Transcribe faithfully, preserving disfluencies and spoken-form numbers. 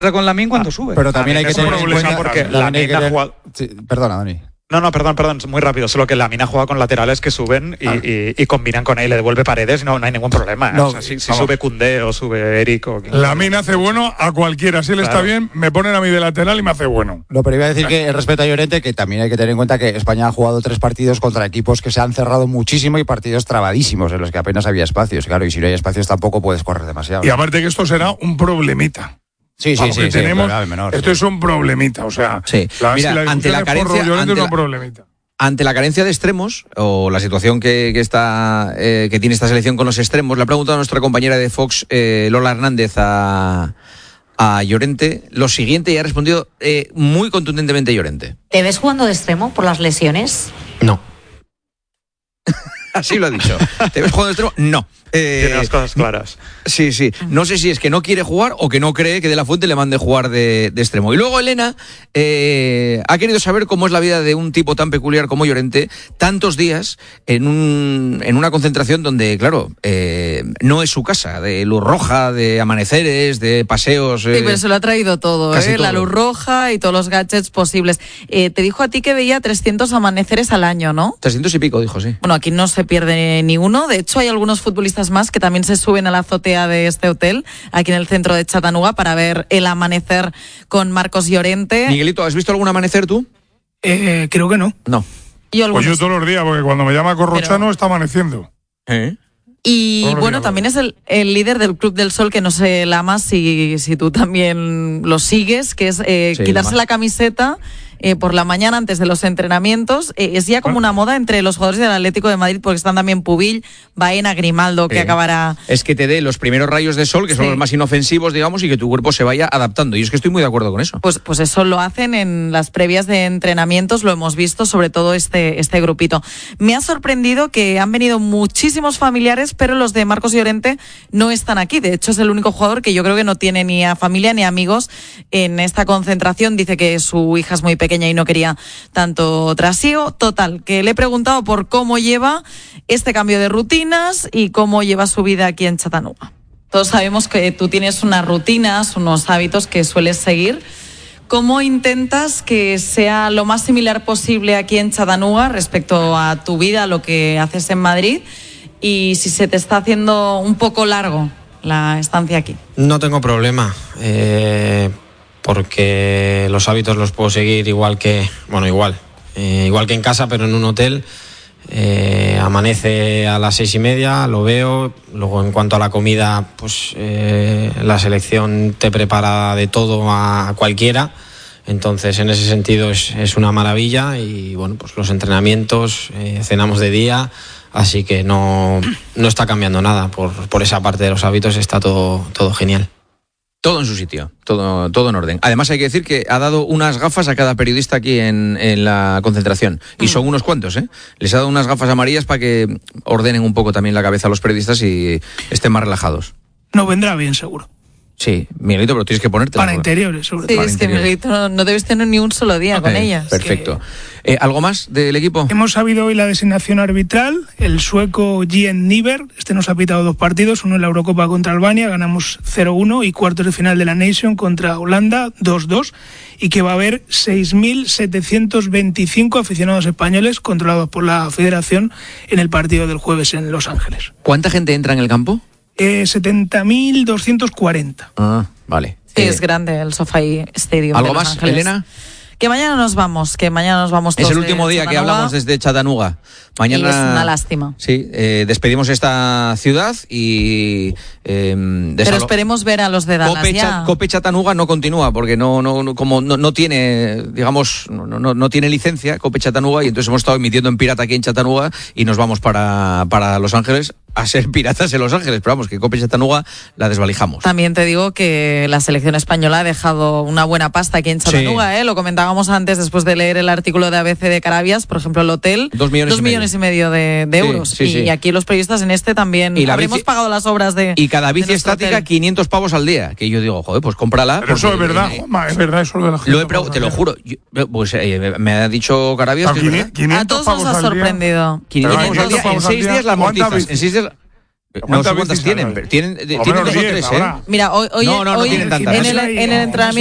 con Lamine cuando ah, sube. Pero también hay que tener en cuenta porque Lamine ha jugado... Sí, perdona, Dani. No, no, perdón, perdón, muy rápido. Solo que Lamine ha jugado con laterales que suben y, ah. y, y combinan con él, le devuelve Paredes, no, no hay ningún problema. No, o sea, si, si sube Koundé o sube Eric o... Lamine hace bueno a cualquiera. Si él claro. está bien, me ponen a mí de lateral y me hace bueno. No, pero iba a decir que respecto a Llorente, que también hay que tener en cuenta que España ha jugado tres partidos contra equipos que se han cerrado muchísimo y partidos trabadísimos en los que apenas había espacios. Claro, y si no hay espacios tampoco puedes correr demasiado. Y aparte que esto será un problemita. Sí, sí, sí, sí. Tenemos, sí menor, esto sí. es un problemita, o sea, sí. la, Mira, si la ante la carencia, ante es la, un problemita. Ante la carencia de extremos o la situación que, que está eh, que tiene esta selección con los extremos, le ha preguntado a nuestra compañera de Fox, eh, Lola Hernández, a, a Llorente lo siguiente y ha respondido eh, muy contundentemente Llorente. ¿Te ves jugando de extremo por las lesiones? No. Así lo ha dicho. ¿Te ves jugando de extremo? No. Eh, Tiene las cosas claras. Sí, sí. No sé si es que no quiere jugar o que no cree que De La Fuente le mande jugar de, de extremo. Y luego Elena eh, ha querido saber cómo es la vida de un tipo tan peculiar como Llorente, tantos días en un en una concentración donde, claro, eh, no es su casa, de luz roja, de amaneceres, de paseos. Eh, sí, pero se lo ha traído todo, eh, todo. La luz roja y todos los gadgets posibles. Eh, te dijo a ti que veía trescientos amaneceres al año, ¿no? trescientos y pico, dijo, sí. Bueno, aquí no se pierde ni uno. De hecho, hay algunos futbolistas más que también se suben a la azotea de este hotel aquí en el centro de Chattanooga para ver el amanecer con Marcos Llorente. Miguelito, ¿has visto algún amanecer tú? Eh, creo que no. No. Yo pues yo todos los días, porque cuando me llama Corrochano Pero... está amaneciendo. ¿Eh? Y bueno, días, también es el, el líder del Club del Sol, que no sé, Lama, si, si tú también lo sigues, que es eh, sí, quitarse Lama. la camiseta eh, por la mañana antes de los entrenamientos. Eh, es ya como una moda entre los jugadores del Atlético de Madrid, porque están también Pubill, Baena, Grimaldo, que sí. acabará... Es que te dé los primeros rayos de sol, que son sí. los más inofensivos, digamos, y que tu cuerpo se vaya adaptando. Y es que estoy muy de acuerdo con eso. Pues, pues eso lo hacen en las previas de entrenamientos, lo hemos visto, sobre todo este, este grupito. Me ha sorprendido que han venido muchísimos familiares, pero los de Marcos Llorente no están aquí. De hecho, es el único jugador que yo creo que no tiene ni a familia ni amigos en esta concentración. Dice que su hija es muy pequeña y no quería tanto trasiego. Total, que le he preguntado por cómo lleva este cambio de rutinas y cómo lleva su vida aquí en Chattanooga. Todos sabemos que tú tienes unas rutinas, unos hábitos que sueles seguir. ¿Cómo intentas que sea lo más similar posible aquí en Chattanooga respecto a tu vida, a lo que haces en Madrid? Y si se te está haciendo un poco largo la estancia aquí. No tengo problema, eh, porque los hábitos los puedo seguir igual que, bueno, igual, eh, igual que en casa, pero en un hotel. Eh, amanece a las seis y media, lo veo. Luego, en cuanto a la comida, pues eh, la selección te prepara de todo a cualquiera. Entonces, en ese sentido es, es una maravilla. Y bueno, pues los entrenamientos, eh, cenamos de día. Así que no, no está cambiando nada. Por, por esa parte de los hábitos está todo, todo genial. Todo en su sitio, todo, todo en orden. Además hay que decir que ha dado unas gafas a cada periodista aquí en, en la concentración. Y son unos cuantos, ¿eh? Les ha dado unas gafas amarillas para que ordenen un poco también la cabeza a los periodistas y estén más relajados. No vendrá bien, seguro. Sí, Miguelito, pero tienes que ponerte para interiores, sobre todo. Sí, es que Miguelito no, no debes tener ni un solo día okay, con ellas. Perfecto. Que... Eh, ¿Algo más del equipo? Hemos sabido hoy la designación arbitral. El sueco Jen Niver, este nos ha pitado dos partidos, uno en la Eurocopa contra Albania, ganamos cero uno, y cuartos de final de la Nation contra Holanda, dos dos, y que va a haber seis mil setecientos veinticinco aficionados españoles controlados por la Federación en el partido del jueves en Los Ángeles. ¿Cuánta gente entra en el campo? Eh, setenta mil doscientos cuarenta. Ah, vale. Sí, eh, es grande el SoFi Stadium. ¿Algo de Los más, Ángeles. Elena? Que mañana nos vamos, que mañana nos vamos todos. Es el último de día Chattanooga. que hablamos desde Chattanooga. Mañana, y es una lástima. Sí, eh, despedimos esta ciudad y... Eh, Pero esperemos ver a los de Dallas Cope, ya. Cope Chattanooga no continúa porque no, no, no, como no, no tiene, digamos, no, no, no tiene licencia Cope Chattanooga, y entonces hemos estado emitiendo en pirata aquí en Chattanooga y nos vamos para, para Los Ángeles a ser piratas en Los Ángeles, pero vamos, que Cope Chattanooga la desvalijamos. También te digo que la selección española ha dejado una buena pasta aquí en Chattanooga, sí. ¿eh? Lo comentábamos antes después de leer el artículo de A B C de Carabias, por ejemplo, el hotel, dos millones, dos y, millones medio. y medio de, de sí, euros. Sí, y, sí. y aquí los periodistas en este también y habremos bici, pagado las obras de... Y cada bici estática hotel. quinientos pavos al día, que yo digo, joder, pues cómprala. Pero eso es verdad, eh, Juanma, es verdad eso de la gente. Lo he pre- te lo juro, yo, pues eh, me ha dicho Carabias no, que quinientos, quinientos a todos nos ha sorprendido. quinientos pavos al día. En seis días la amortizas, en seis días... No sé cuántas tienen, pero tienen, tienen dos o tres, ¿eh? Mira, hoy, hoy, no, no, no hoy tienen tantas. En el, en el entrenamiento